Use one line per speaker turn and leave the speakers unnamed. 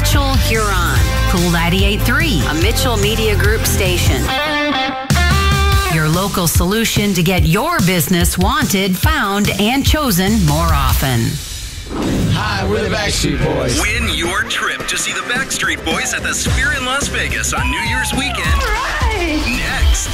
Mitchell, Huron. Cool 98.3, a Mitchell Media Group station. Your local solution to get your business wanted, found, and chosen more often.
Hi, we're the Backstreet Boys.
Win your trip to see the Backstreet Boys at the Sphere in Las Vegas on New Year's weekend.
All right.
Next.